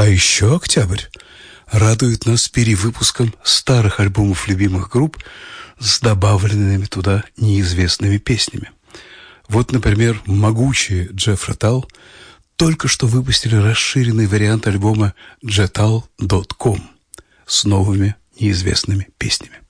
А еще октябрь радует нас перевыпуском старых альбомов любимых групп с добавленными туда неизвестными песнями. Вот, например, могучие Jethro Tull только что выпустили расширенный вариант альбома jethal.com с новыми неизвестными песнями.